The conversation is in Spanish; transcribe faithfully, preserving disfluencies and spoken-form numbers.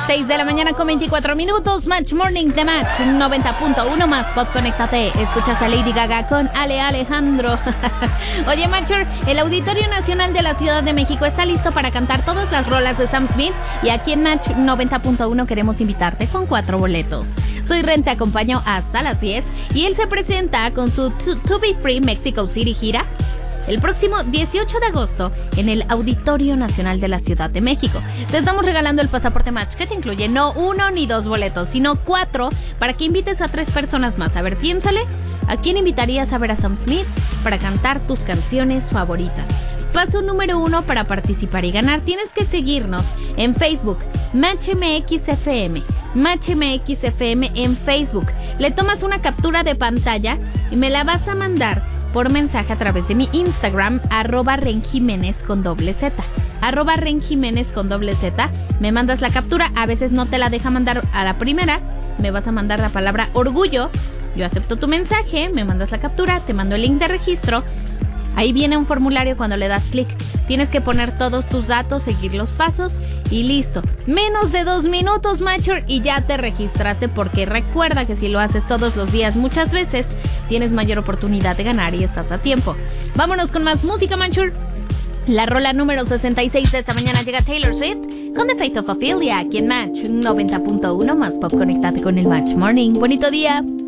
seis de la mañana con veinticuatro minutos. Match Morning de Match noventa punto uno más Pop. Conéctate. Escuchaste a Lady Gaga con Ale Alejandro. Oye, Matcher, el Auditorio Nacional de la Ciudad de México está listo para cantar todas las rolas de Sam Smith. Y aquí en Match noventa punto uno queremos invitarte con cuatro boletos. Soy Ren, te acompaño hasta las diez. Y él se presenta con su To, to Be Free Mexico City gira el próximo dieciocho de agosto en el Auditorio Nacional de la Ciudad de México. Te estamos regalando el pasaporte Match, que te incluye no uno ni dos boletos, sino cuatro, para que invites a tres personas más. A ver, piénsale, ¿a quién invitarías a ver a Sam Smith para cantar tus canciones favoritas? Paso número uno para participar y ganar. Tienes que seguirnos en Facebook, Match M X F M. Match M X F M en Facebook. Le tomas una captura de pantalla y me la vas a mandar por mensaje a través de mi Instagram, arroba Ren Jiménez con doble Z. Arroba Ren Jiménez con doble Z. Me mandas la captura, a veces no te la deja mandar a la primera. Me vas a mandar la palabra orgullo. Yo acepto tu mensaje, me mandas la captura, te mando el link de registro. Ahí viene un formulario. Cuando le das clic, tienes que poner todos tus datos, seguir los pasos y listo. Menos de dos minutos, Matcher, y ya te registraste, porque recuerda que si lo haces todos los días, muchas veces, tienes mayor oportunidad de ganar y estás a tiempo. Vámonos con más música, Matcher. La rola número sesenta y seis de esta mañana llega Taylor Swift con The Fate of Ophelia aquí en Match noventa punto uno más Pop. Conéctate con el Match Morning. Bonito día.